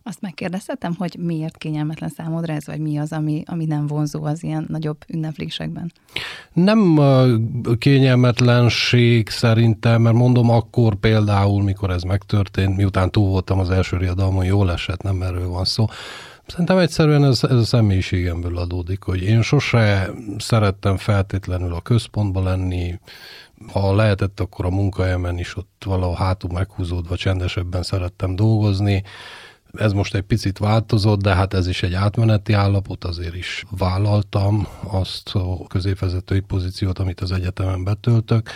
Azt megkérdezhetem, hogy miért kényelmetlen számodra ez, vagy mi az, ami nem vonzó az ilyen nagyobb ünneplésekben? Nem kényelmetlenség szerintem, mert mondom, akkor például, mikor ez megtörtént, miután túl voltam az első riadalmon, jól esett, nem erről van szó. Szerintem egyszerűen ez a személyiségemből adódik, hogy én sose szerettem feltétlenül a központba lenni, ha lehetett, akkor a munkahelyemen is ott valahol hátul meghúzódva csendesebben szerettem dolgozni. Ez most egy picit változott, de hát ez is egy átmeneti állapot, azért is vállaltam azt a középvezetői pozíciót, amit az egyetemen betöltök.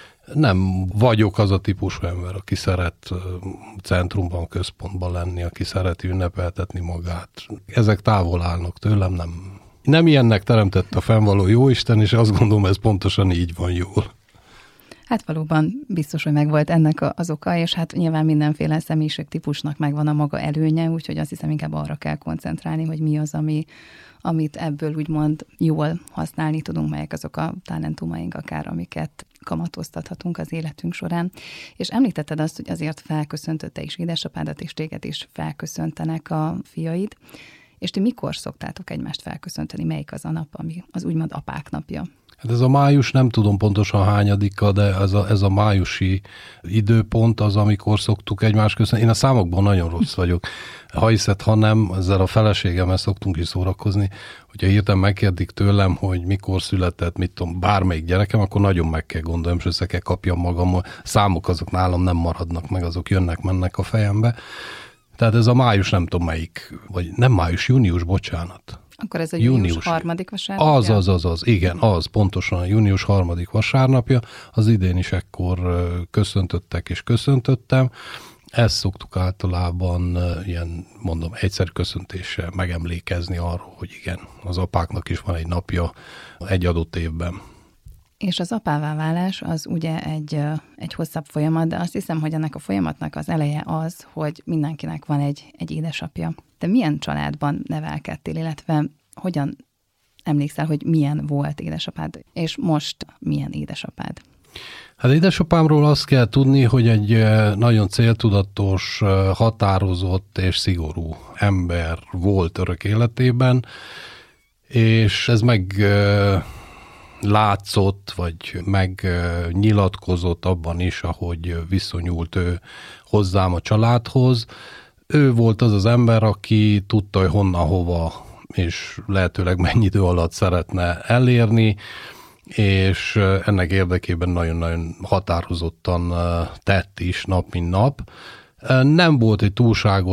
Nem vagyok az a típusú ember, aki szeret centrumban, központban lenni, aki szereti ünnepeltetni magát. Ezek távol állnak tőlem, nem ilyennek teremtett a fennvaló jóisten, és azt gondolom, ez pontosan így van jól. Hát valóban biztos, hogy megvolt ennek az oka, és hát nyilván mindenféle személyiségtípusnak megvan a maga előnye, úgyhogy azt hiszem inkább arra kell koncentrálni, hogy mi az, amit ebből úgymond jól használni tudunk, melyek azok a talentumaink akár, amiket kamatoztathatunk az életünk során. És említetted azt, hogy azért felköszöntötte is édesapádat, és téged is felköszöntenek a fiaid. És ti mikor szoktátok egymást felköszönteni? Melyik az a nap, ami az úgymond apák napja? Hát ez a május, nem tudom pontosan hányadika, de ez a májusi időpont az, amikor szoktuk egymást köszönni. Én a számokban nagyon rossz vagyok. Ha hiszed, ha nem, ezzel a feleségemmel szoktunk is szórakozni, hogyha hirtelen megkérdik tőlem, hogy mikor született, mit tudom, bármelyik gyerekem, akkor nagyon meg kell gondolom, és össze kell kapjam magam. Számok azok nálam nem maradnak meg, azok jönnek-mennek a fejembe. Tehát ez a május, nem tudom melyik, vagy nem május, június, bocsánat. Akkor ez a június 3. vasárnapja? Az, igen, az pontosan a június 3. vasárnapja, az idén is ekkor köszöntöttek és köszöntöttem. Ezt szoktuk általában ilyen, mondom, egyszer köszöntéssel megemlékezni arról, hogy igen, az apáknak is van egy napja egy adott évben. És az apává válás az ugye egy hosszabb folyamat, de azt hiszem, hogy ennek a folyamatnak az eleje az, hogy mindenkinek van egy édesapja. Te milyen családban nevelkedtél, illetve hogyan emlékszel, hogy milyen volt édesapád, és most milyen édesapád? Hát édesapámról azt kell tudni, hogy egy nagyon céltudatos, határozott és szigorú ember volt örök életében, és ez látszott, vagy megnyilatkozott abban is, ahogy viszonyult ő hozzám a családhoz. Ő volt az az ember, aki tudta, hogy honnan, hova, és lehetőleg mennyi idő alatt szeretne elérni, és ennek érdekében nagyon-nagyon határozottan tett is nap, mint nap. Nem volt egy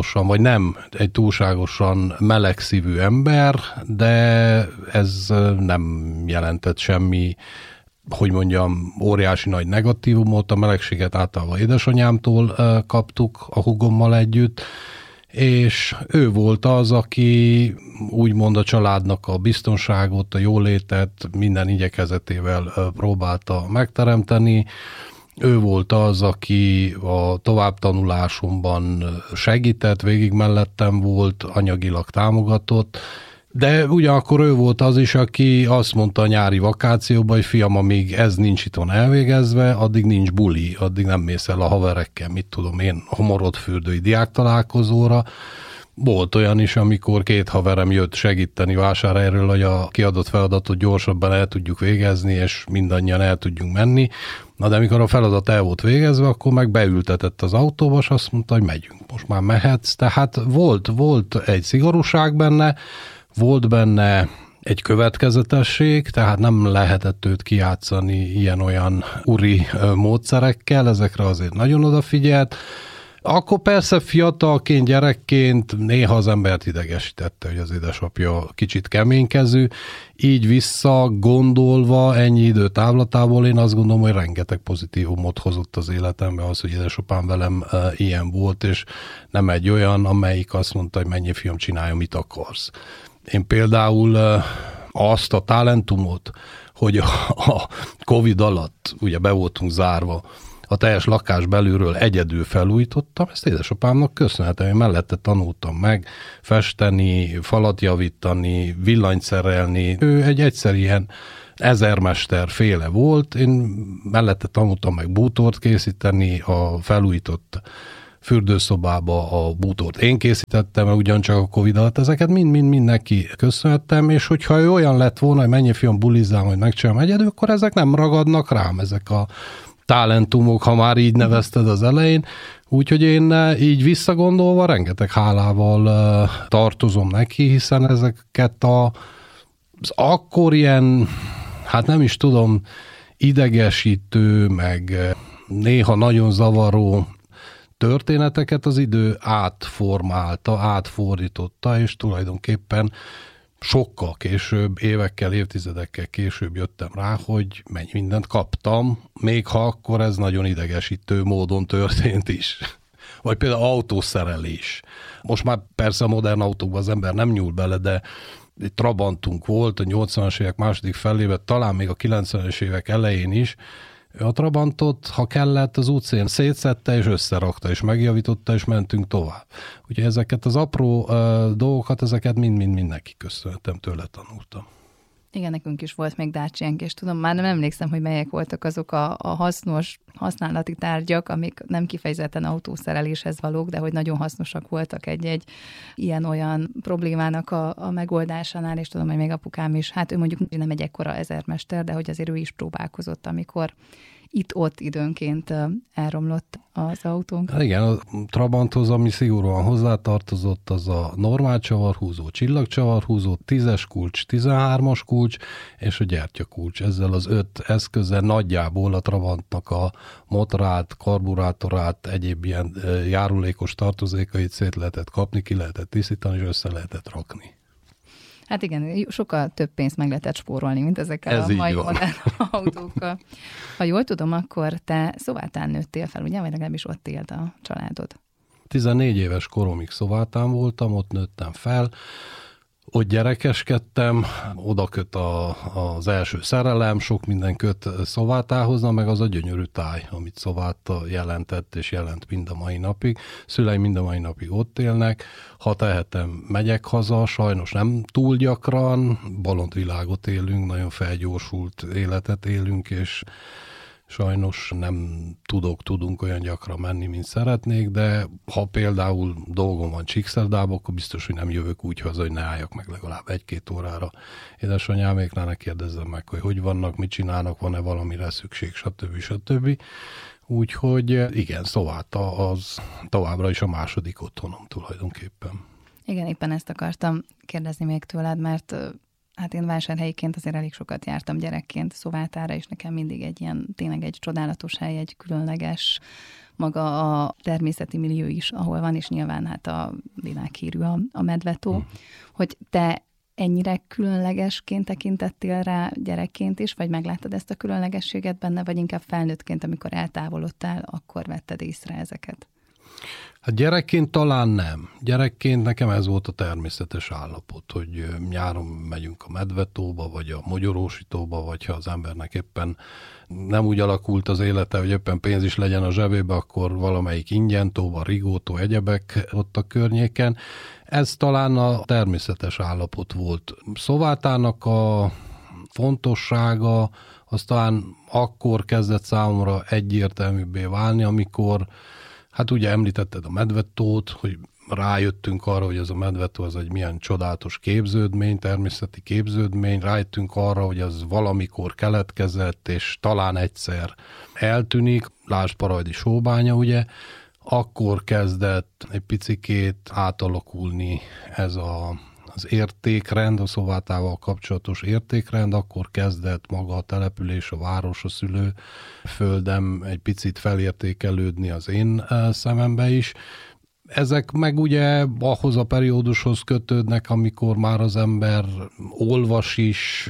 túlságosan melegszívű ember, de ez nem jelentett semmi, hogy mondjam, óriási nagy negatívumot. A melegséget általában édesanyámtól kaptuk a húgommal együtt, és ő volt az, aki úgymond a családnak a biztonságot, a jólétet minden igyekezetével próbálta megteremteni. Ő volt az, aki a továbbtanulásomban segített, végig mellettem volt, anyagilag támogatott, de ugyanakkor ő volt az is, aki azt mondta a nyári vakációban, hogy fiam, amíg ez nincs itthon elvégezve, addig nincs buli, addig nem mész el a haverekkel, mit tudom én, Homorodfürdői diáktalálkozóra. Volt olyan is, amikor 2 haverem jött segíteni Vásárhelyről, hogy a kiadott feladatot gyorsabban el tudjuk végezni, és mindannyian el tudjunk menni. Na de amikor a feladat el volt végezve, akkor meg beültetett az autóba, és azt mondta, hogy megyünk, most már mehetsz. Tehát volt egy szigorúság benne, volt benne egy következetesség, tehát nem lehetett őt kijátszani ilyen-olyan uri módszerekkel, ezekre azért nagyon odafigyelt. Akkor persze fiatalként, gyerekként néha az embert idegesítette, hogy az édesapja kicsit keménykezű, így visszagondolva ennyi idő távlatából én azt gondolom, hogy rengeteg pozitívumot hozott az életembe az, hogy édesapám velem ilyen volt, és nem egy olyan, amelyik azt mondta, hogy mennyi fiam, csinálja, mit akarsz. Én például azt a talentumot, hogy a Covid alatt ugye be voltunk zárva, a teljes lakás belülről egyedül felújítottam, ezt édesapámnak köszönhetem, én mellette tanultam meg festeni, falat javítani, villanyt szerelni. Ő egy egyszerű ilyen ezermester féle volt, én mellette tanultam meg bútort készíteni a felújított fürdőszobába a bútort én készítettem, ugyancsak a Covid alatt, ezeket mind neki köszönhettem, és hogyha ő olyan lett volna, hogy mennyi fiam bulizzám, hogy megcsinálom egyedül, akkor ezek nem ragadnak rám, ezek a talentumok, ha már így nevezted az elején. Úgyhogy én így visszagondolva rengeteg hálával tartozom neki, hiszen ezeket az akkor ilyen, hát nem is tudom, idegesítő, meg néha nagyon zavaró történeteket az idő átformálta, átfordította, és tulajdonképpen sokkal később, évekkel, évtizedekkel később jöttem rá, hogy mennyi mindent kaptam, még ha akkor ez nagyon idegesítő módon történt is. Vagy például autószerelés. Most már persze a modern autókban az ember nem nyúl bele, de egy Trabantunk volt a 80-as évek második felében, talán még a 90-es évek elején is. A Trabantot, ha kellett, az útszén szétszedte és összerakta, és megjavította, és mentünk tovább. Úgyhogy ezeket az apró dolgokat, ezeket mind neki köszönhetem, tőle tanultam. Igen, nekünk is volt még Dacia-nk, és tudom, már nem emlékszem, hogy melyek voltak azok a hasznos használati tárgyak, amik nem kifejezetten autószereléshez valók, de hogy nagyon hasznosak voltak egy-egy ilyen-olyan problémának a megoldásánál, és tudom, hogy még apukám is, hát ő mondjuk nem egy ekkora ezermester, de hogy azért ő is próbálkozott, amikor itt-ott időnként elromlott az autónk. Hát igen, a Trabanthoz, ami szigorúan hozzátartozott, az a normál csavarhúzó, csillagcsavarhúzó, 10-es kulcs, 13-as kulcs, és a gyertyakulcs. Ezzel az 5 eszközzel nagyjából a Trabantnak a motorát, karburátorát, egyéb ilyen járulékos tartozékait szét lehetett kapni, ki lehetett tisztítani, és össze lehetett rakni. Hát igen, sokkal több pénzt meg lehetett spórolni, mint ezekkel a mai modern autókkal. Ha jól tudom, akkor te Szovátán nőttél fel, ugye? Vagy legalábbis ott élt a családod? 14 éves koromig Szovátán voltam, ott nőttem fel, ott gyerekeskedtem, oda köt az első szerelem, sok minden köt Szovátához, meg az a gyönyörű táj, amit Szováta jelentett és jelent mind a mai napig. Szüleim mind a mai napig ott élnek, ha tehetem, megyek haza, sajnos nem túl gyakran, bolondvilágot élünk, nagyon felgyorsult életet élünk, és sajnos nem tudunk olyan gyakran menni, mint szeretnék, de ha például dolgom van Csíkszerdába, akkor biztos, hogy nem jövök úgy haza, hogy ne álljak meg legalább 1-2 órára. Édesanyáméknál ne kérdezzem meg, hogy vannak, mit csinálnak, van-e valamire szükség, stb. Úgyhogy igen, Szováta az továbbra is a második otthonom tulajdonképpen. Igen, éppen ezt akartam kérdezni még tőled, mert hát én vásárhelyiként azért elég sokat jártam gyerekként Szovátára, és nekem mindig egy ilyen, tényleg egy csodálatos hely, egy különleges maga a természeti millió is, ahol van, és nyilván hát a világhírű a Medvetó. Hogy te ennyire különlegesként tekintettél rá gyerekként is, vagy megláttad ezt a különlegességet benne, vagy inkább felnőttként, amikor eltávolodtál, akkor vetted észre ezeket? Hát gyerekként talán nem. Gyerekként nekem ez volt a természetes állapot, hogy nyáron megyünk a Medvetóba, vagy a Mogyorósítóba, vagy ha az embernek éppen nem úgy alakult az élete, hogy éppen pénz is legyen a zsebébe, akkor valamelyik Ingyentóba, Rigótó, egyebek ott a környéken. Ez talán a természetes állapot volt. Szovátának a fontossága az talán akkor kezdett számomra egyértelműbbé válni, amikor hát ugye említetted a Medvetót, hogy rájöttünk arra, hogy ez a Medvetó az egy milyen csodálatos képződmény, természeti képződmény, rájöttünk arra, hogy ez valamikor keletkezett, és talán egyszer eltűnik, lásd Parajdi Sóbánya, ugye, akkor kezdett egy picikét átalakulni ez az értékrend, a Szovátával kapcsolatos értékrend, akkor kezdett maga a település, a város, a szülőföldem egy picit felértékelődni az én szemembe is. Ezek meg ugye ahhoz a periódushoz kötődnek, amikor már az ember olvas is,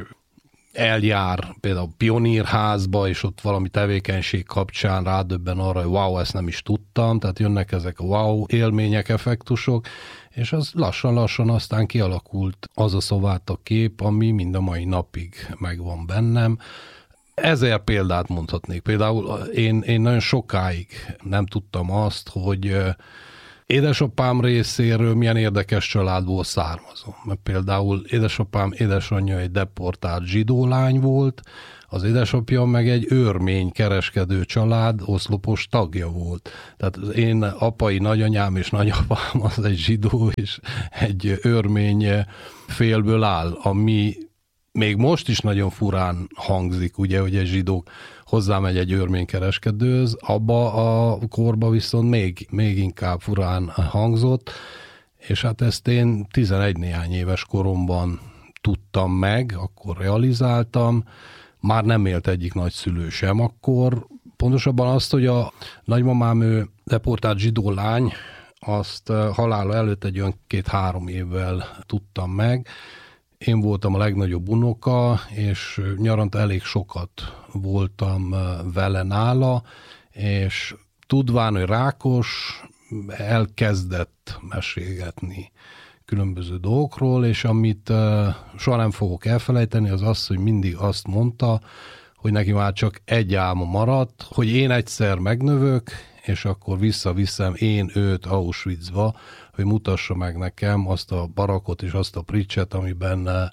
eljár például Pionírházba, és ott valami tevékenység kapcsán rádöbben arra, hogy wow, ezt nem is tudtam, tehát jönnek ezek a wow élmények, effektusok, és az lassan-lassan aztán kialakult az a Szováta kép, ami mind a mai napig megvan bennem. 1000 példát mondhatnék. Például én nagyon sokáig nem tudtam azt, hogy édesapám részéről milyen érdekes családból származom. Mert például édesapám édesanyja egy deportált zsidó lány volt, az édesapja meg egy örmény kereskedő család oszlopos tagja volt. Tehát az én apai nagyanyám és nagyapám az egy zsidó és egy örmény félből áll, ami még most is nagyon furán hangzik, ugye, hogy egy zsidó hozzámegy egy örmény kereskedőhöz, abba a korba viszont még inkább furán hangzott, és hát ezt én 11 néhány éves koromban tudtam meg, akkor realizáltam, már nem élt egyik nagyszülő sem akkor. Pontosabban azt, hogy a nagymamám, ő deportált zsidó lány, azt halála előtt egy olyan 2-3 évvel tudtam meg. Én voltam a legnagyobb unoka, és nyaranta elég sokat voltam vele nála, és tudván, hogy rákos, elkezdett mesélgetni különböző dolgokról, és amit soha nem fogok elfelejteni, az az, hogy mindig azt mondta, hogy neki már csak egy álma maradt, hogy én egyszer megnövök, és akkor visszaviszem én őt Auschwitzba, hogy mutassa meg nekem azt a barakot és azt a pricset, amiben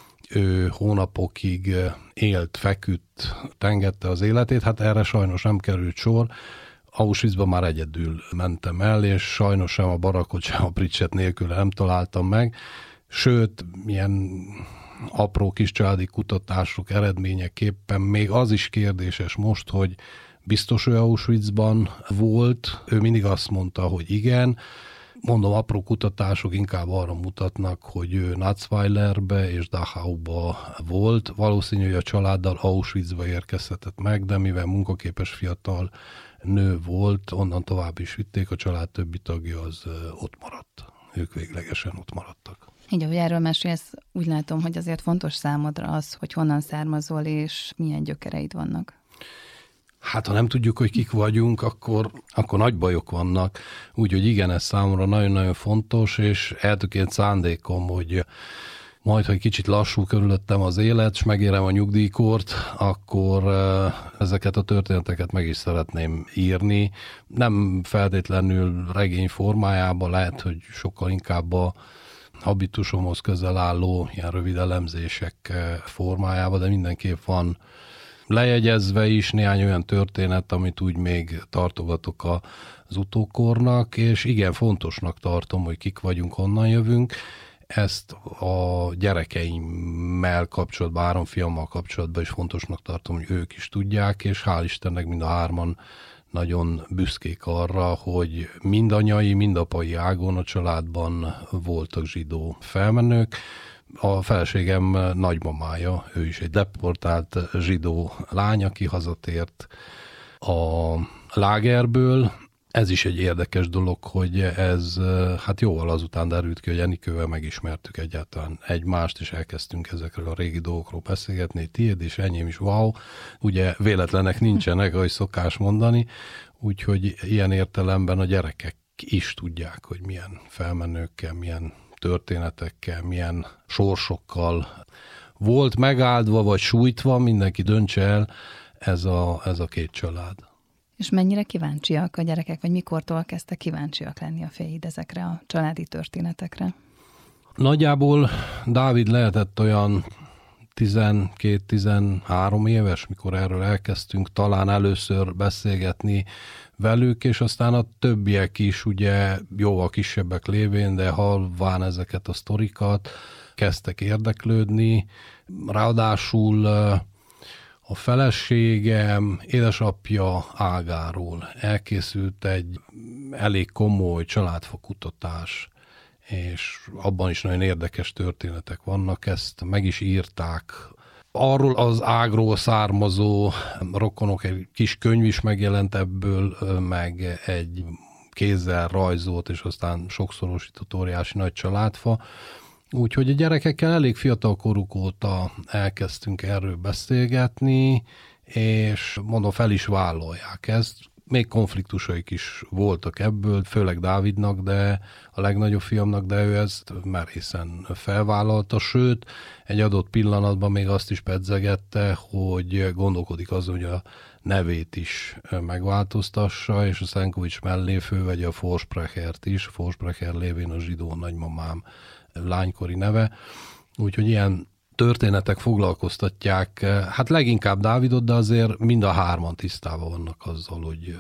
ő hónapokig élt, feküdt, tengette az életét. Hát erre sajnos nem került sor. Auschwitzba már egyedül mentem el, és sajnos sem a barakot, sem a pricset nélkül nem találtam meg. Sőt, ilyen apró kis családi kutatások eredményeképpen még az is kérdéses most, hogy biztos ő Auschwitzban volt, ő mindig azt mondta, hogy igen. Mondom, apró kutatások inkább arra mutatnak, hogy ő Natzweilerbe és Dachauba volt. Valószínű, hogy a családdal Auschwitzba érkezhetett meg, de mivel munkaképes fiatal nő volt, onnan tovább is vitték, a család többi tagja az ott maradt. Ők véglegesen ott maradtak. Így, ahogy erről mesélsz, úgy látom, hogy azért fontos számodra az, hogy honnan származol, és milyen gyökereid vannak. Hát, ha nem tudjuk, hogy kik vagyunk, akkor nagy bajok vannak. Úgyhogy igen, ez számomra nagyon-nagyon fontos, és eltökélt szándékom, hogy majd, ha egy kicsit lassú körülöttem az élet, és megérem a nyugdíjkort, akkor ezeket a történeteket meg is szeretném írni. Nem feltétlenül regény formájában, lehet, hogy sokkal inkább a habitusomhoz közel álló ilyen rövid elemzések formájában, de mindenképp van lejegyezve is néhány olyan történet, amit úgy még tartogatok az utókornak, és igen, fontosnak tartom, hogy kik vagyunk, honnan jövünk. Ezt a gyerekeimmel kapcsolatban, 3 fiammal kapcsolatban is fontosnak tartom, hogy ők is tudják, és hál' Istennek mind a 3-an nagyon büszkék arra, hogy mind anyai, mind apai ágon a családban voltak zsidó felmenők. A feleségem nagymamája, ő is egy deportált zsidó lány, aki hazatért a lágerből. Ez is egy érdekes dolog, hogy ez hát jóval azután derült ki, hogy Enikővel megismertük egyáltalán egymást, és elkezdtünk ezekről a régi dolgokról beszélgetni, tiéd és enyém is, wow. Ugye véletlenek nincsenek, ahogy szokás mondani, úgyhogy ilyen értelemben a gyerekek is tudják, hogy milyen felmenőkkel, milyen történetekkel, milyen sorsokkal volt megáldva vagy sújtva, mindenki döntse el, ez a 2 család. És mennyire kíváncsiak a gyerekek, vagy mikortól kezdtek kíváncsiak lenni a fiaid ezekre a családi történetekre? Nagyjából Dávid lehetett olyan 12-13 éves, mikor erről elkezdtünk talán először beszélgetni velük, és aztán a többiek is ugye jóval kisebbek lévén, de halván ezeket a sztorikat kezdtek érdeklődni. Ráadásul a feleségem édesapja ágáról elkészült egy elég komoly családfakutatás, és abban is nagyon érdekes történetek vannak, ezt meg is írták. Arról az ágról származó rokonok, egy kis könyv is megjelent ebből, meg egy kézzel rajzolt, és aztán sokszorosított óriási nagy családfa. Úgyhogy a gyerekekkel elég fiatal koruk óta elkezdtünk erről beszélgetni, és mondom, fel is vállalják ezt. még konfliktusaik is voltak ebből, főleg Dávidnak, de a legnagyobb fiamnak, de ő ezt merészen felvállalta, sőt, egy adott pillanatban még azt is pedzegette, hogy gondolkodik azon, hogy a nevét is megváltoztassa, és a Szenkovics mellé fölvegye a Forsprechert is, Forsprecher lévén a zsidó nagymamám lánykori neve. Úgyhogy ilyen történetek foglalkoztatják, hát leginkább Dávidot, de azért mind a hárman tisztában vannak azzal, hogy